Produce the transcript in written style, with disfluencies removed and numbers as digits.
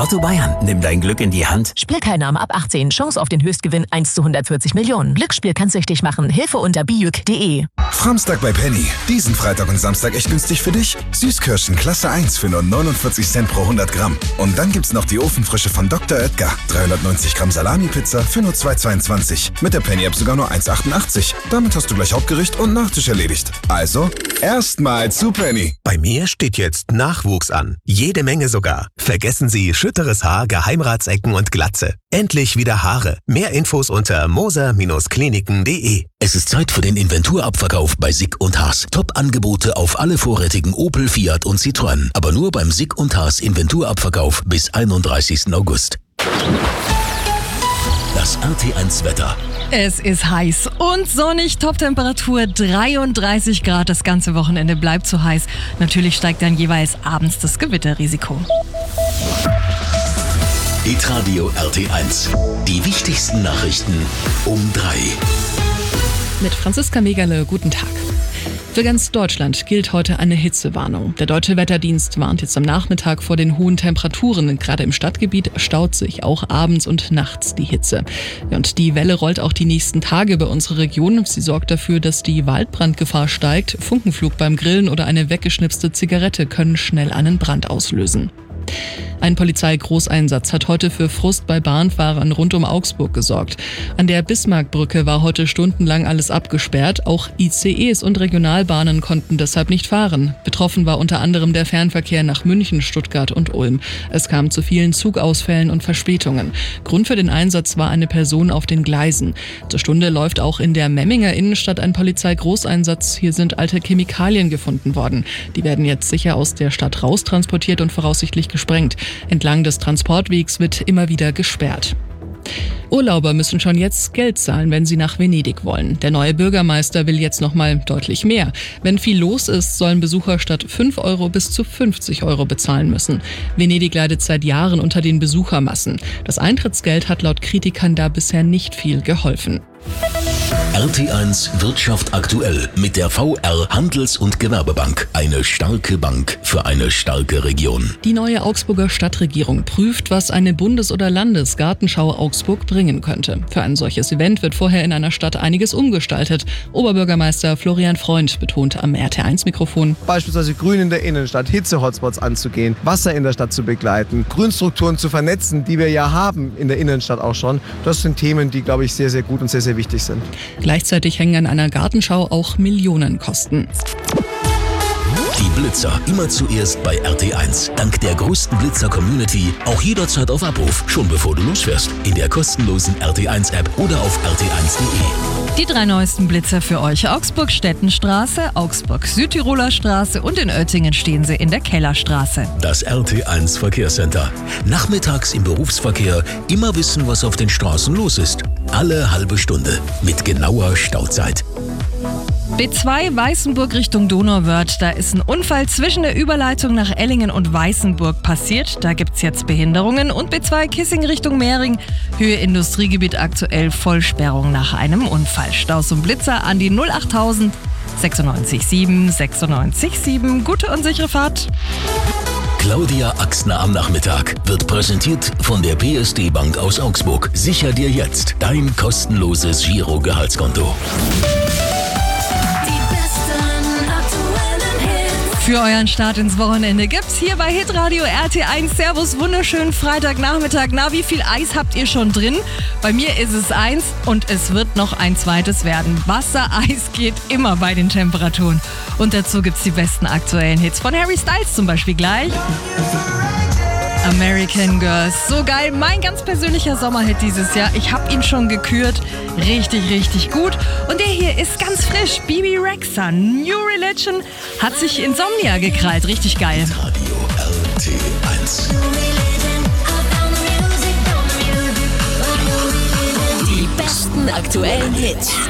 Lotto Bayern, nimm dein Glück in die Hand. Spielteilnahme ab 18. Chance auf den Höchstgewinn 1 zu 140 Millionen. Glücksspiel kann süchtig machen. Hilfe unter bijuk.de. Framstag bei Penny. Diesen Freitag und Samstag echt günstig für dich. Süßkirschen Klasse 1 für nur 49 Cent pro 100 Gramm. Und dann gibt's noch die Ofenfrische von Dr. Oetker. 390 Gramm Salami-Pizza für nur 2,22. Mit der Penny-App sogar nur 1,88. Damit hast du gleich Hauptgericht und Nachtisch erledigt. Also, erstmal zu Penny. Bei mir steht jetzt Nachwuchs an. Jede Menge sogar. Vergessen Sie schütteres Haar, Geheimratsecken und Glatze. Endlich wieder Haare. Mehr Infos unter moser-kliniken.de. Es ist Zeit für den Inventurabverkauf bei Sick & Haas. Top-Angebote auf alle vorrätigen Opel, Fiat und Citroën. Aber nur beim Sick & Haas Inventurabverkauf bis 31. August. Das RT1-Wetter. Es ist heiß und sonnig, Toptemperatur 33 Grad. Das ganze Wochenende bleibt so heiß. Natürlich steigt dann jeweils abends das Gewitterrisiko. Hitradio RT1. Die wichtigsten Nachrichten um 3. Mit Franziska Megerle, guten Tag. Für ganz Deutschland gilt heute eine Hitzewarnung. Der Deutsche Wetterdienst warnt jetzt am Nachmittag vor den hohen Temperaturen. Gerade im Stadtgebiet staut sich auch abends und nachts die Hitze. Und die Welle rollt auch die nächsten Tage über unsere Region. Sie sorgt dafür, dass die Waldbrandgefahr steigt. Funkenflug beim Grillen oder eine weggeschnipste Zigarette können schnell einen Brand auslösen. Ein Polizeigroßeinsatz hat heute für Frust bei Bahnfahrern rund um Augsburg gesorgt. An der Bismarckbrücke war heute stundenlang alles abgesperrt. Auch ICEs und Regionalbahnen konnten deshalb nicht fahren. Betroffen war unter anderem der Fernverkehr nach München, Stuttgart und Ulm. Es kam zu vielen Zugausfällen und Verspätungen. Grund für den Einsatz war eine Person auf den Gleisen. Zur Stunde läuft auch in der Memminger Innenstadt ein Polizeigroßeinsatz. Hier sind alte Chemikalien gefunden worden. Die werden jetzt sicher aus der Stadt raustransportiert und voraussichtlich gesprengt. Entlang des Transportwegs wird immer wieder gesperrt. Urlauber müssen schon jetzt Geld zahlen, wenn sie nach Venedig wollen. Der neue Bürgermeister will jetzt nochmal deutlich mehr. Wenn viel los ist, sollen Besucher statt 5 Euro bis zu 50 Euro bezahlen müssen. Venedig leidet seit Jahren unter den Besuchermassen. Das Eintrittsgeld hat laut Kritikern da bisher nicht viel geholfen. RT1 Wirtschaft aktuell mit der VR Handels- und Gewerbebank. Eine starke Bank für eine starke Region. Die neue Augsburger Stadtregierung prüft, was eine Bundes- oder Landesgartenschau Augsburg bringen könnte. Für ein solches Event wird vorher in einer Stadt einiges umgestaltet. Oberbürgermeister Florian Freund betont am RT1-Mikrofon. Beispielsweise Grün in der Innenstadt, Hitze-Hotspots anzugehen, Wasser in der Stadt zu begleiten, Grünstrukturen zu vernetzen, die wir ja haben in der Innenstadt auch schon. Das sind Themen, die, glaube ich, sehr, sehr gut und sehr, sehr wichtig sind. Gleichzeitig hängen an einer Gartenschau auch Millionenkosten. Die Blitzer immer zuerst bei RT1. Dank der größten Blitzer-Community auch jederzeit auf Abruf, schon bevor du losfährst. In der kostenlosen RT1-App oder auf rt1.de. Die 3 neuesten Blitzer für euch. Augsburg-Stettenstraße, Augsburg-Südtiroler Straße und in Oettingen stehen sie in der Kellerstraße. Das RT1 Verkehrscenter. Nachmittags im Berufsverkehr immer wissen, was auf den Straßen los ist. Alle halbe Stunde mit genauer Stauzeit. B2 Weißenburg Richtung Donauwörth. Da ist ein Unfall zwischen der Überleitung nach Ellingen und Weißenburg passiert. Da gibt's jetzt Behinderungen. Und B2 Kissing Richtung Mehring. Höhe Industriegebiet aktuell Vollsperrung nach einem Unfall. Staus und Blitzer an die 08000 96 7 96 7. Gute und sichere Fahrt. Claudia Axner am Nachmittag wird präsentiert von der PSD Bank aus Augsburg. Sicher dir jetzt dein kostenloses Giro-Gehaltskonto. Für euren Start ins Wochenende gibt's hier bei Hitradio RT1. Servus, wunderschönen Freitagnachmittag. Na, wie viel Eis habt ihr schon drin? Bei mir ist es 1 und es wird noch ein zweites werden. Wassereis geht immer bei den Temperaturen. Und dazu gibt's die besten aktuellen Hits von Harry Styles zum Beispiel gleich. American Girls, so geil. Mein ganz persönlicher Sommerhit dieses Jahr. Ich habe ihn schon gekürt. Richtig, richtig gut. Und der hier ist ganz frisch. Bibi Rexha, New Religion, hat sich Insomnia gekrallt. Richtig geil. Radio RT1. Die besten aktuellen Hits.